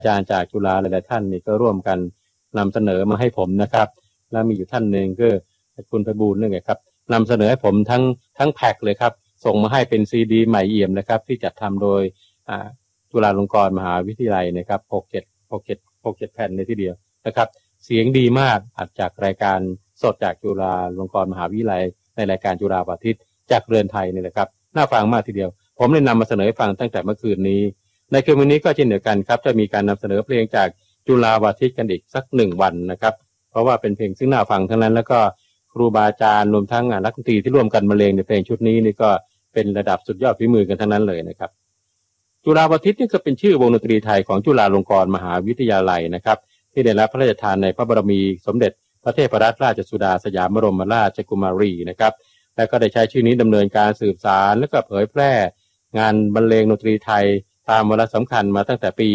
อาจารย์จากจุฬาหลายๆท่านนี่ก็ร่วมกันนำเสนอมาให้ผมนะครับแล้วมีอยู่ท่านหนึ่งก็คุณไพบูลย์นี่ไงครับนำเสนอให้ผมทั้งแพ็คเลยครับส่งมาให้เป็นซีดีใหม่เอี่ยมนะครับที่จัดทำโดยจุฬาลงกรณ์มหาวิทยาลัยนะครับ6-7แผ่นในทีเดียวนะครับเสียงดีมากอัดจากรายการสดจากจุฬาลงกรณ์มหาวิทยาลัยในรายการจุฬาวันอาทิตย์จากเรือนไทยนี่แหละครับน่าฟังมากทีเดียวผมได้นำมาเสนอให้ฟังตั้งแต่เมื่อคืนนี้ในคืนวันนี้ก็เช่นเดียวกันครับจะมีการนำเสนอเพลงจากจุฬาวันอาทิตย์กันอีกสัก1 วันนะครับเพราะว่าเป็นเพลงซึ่งน่าฟังทั้งนั้นแล้วก็ครูบาอาจารย์รวมทั้งนักดนตรีที่ร่วมกันบรรเลงในเพลงชุดนี้นี่ก็เป็นระดับสุดยอดฝีมือกันทั้งนั้นเลยนะครับจุฬาวันอาทิตย์นี่ก็เป็นชื่อวงดนตรีไทยของจุฬาลงกรณ์มหาวิทยาลัยนะครับที่ได้รับพระราชทานในพระบรมีสมเด็จพระเทพรัตนราชสุดาสยามบรมราชกุมารีนะครับและก็ได้ใช้ชื่อนี้ดำเนินการสืบสานและก็เผยแพร่งานบรรเลงดนตรีไทยตามวาระสำคัญมาตั้งแต่ปี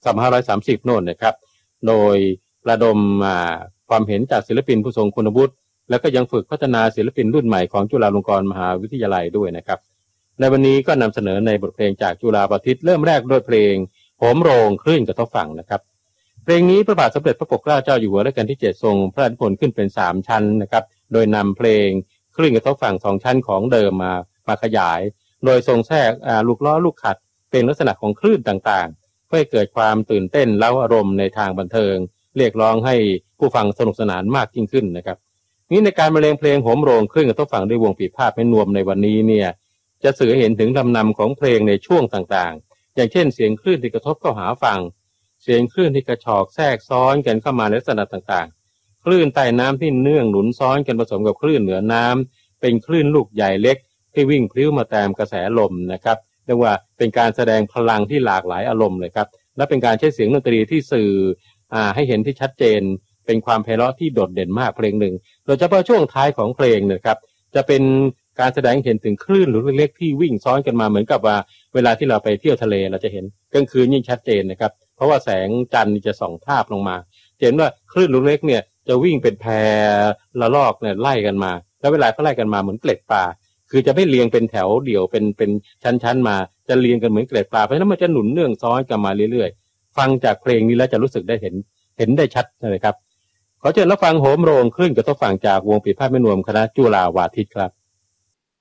2530โน่นนะครับโดยระดมความเห็นจากศิลปินผู้ทรงคุณวุฒิแล้วก็ยังฝึกพัฒนาศิลปินรุ่นใหม่ของจุฬาลงกรณ์มหาวิทยาลัยด้วยนะครับในวันนี้ก็นำเสนอในบทเพลงจากจุฬาวันอาทิตย์เริ่มแรกด้วยเพลงโหมโรงคลื่นกระทบฝั่งนะครับเพลงนี้พระบาทสมเด็จพระปกเกล้าเจ้าอยู่หัวรัชกาลที่7ทรงพระราชนิพนธ์ขึ้นเป็น3ชั้นนะครับโดยนำเพลงคลื่นกระทบฝั่ง2ชั้นของเดิมมาขยายโดยทรงแทรกลูกล้อลูกขัดเป็นลักษณะของคลื่นต่างๆเพื่อให้เกิดความตื่นเต้นเร้าอารมณ์ในทางบันเทิงเรียกร้องให้ผู้ฟังสนุกสนานมากยิ่งขึ้นนะครับนี้ในการบรรเลงเพลงโหมโรงคลื่นกระทบฝั่งด้วยวงปีพาดแม่นวมในวันนี้เนี่ยจะสื่อเห็นถึงลำนำของเพลงในช่วงต่างๆอย่างเช่นเสียงคลื่นที่กระทบเข้าหาฝั่งเสียงคลื่นที่กระชอกแทรกซ้อนกันเข้ามาในลักษณะต่างๆคลื่นใต้น้ำที่เนื่องหนุนซ้อนกันผสมกับคลื่นเหนือน้ำเป็นคลื่นลูกใหญ่เล็กที่วิ่งพลิ้วมาตามกระแสลมนะครับเรียกว่าเป็นการแสดงพลังที่หลากหลายอารมณ์เลยครับและเป็นการใช้เสียงดนตรีที่สื่อให้เห็นที่ชัดเจนเป็นความไพเราะที่โดดเด่นมากเพลงหนึ่งโดยเฉพาะช่วงท้ายของเพลงนะครับจะเป็นการแสดงเห็นถึงคลื่นลูกเล็กๆที่วิ่งซ้อนกันมาเหมือนกับว่าเวลาที่เราไปเที่ยวทะเลเราจะเห็นกลางคืนยิ่งชัดเจนนะครับเพราะว่าแสงจันทร์จะส่องทาบลงมาเห็นว่าคลื่นลูกเล็กเนี่ยจะวิ่งเป็นแพละลอกเนี่ยไล่กันมาแล้วเวลาเขาไล่กันมาเหมือนเกล็ดปลาคือจะไม่เรียงเป็นแถวเดี่ยวเป็นชั้นๆมาจะเรียงกันเหมือนเกล็ดปลาเพราะฉะนั้นมันจะหนุนเนื่องซ้อนกันมาเรื่อยๆฟังจากเพลงนี้แล้วจะรู้สึกได้เห็นได้ชัดเลยครับขอเชิญรับฟังโหมโรงคลื่นกระทบฝั่งจากวงปีพาดแม่นวมคณะจุฬาวันอาทิตย์ครับ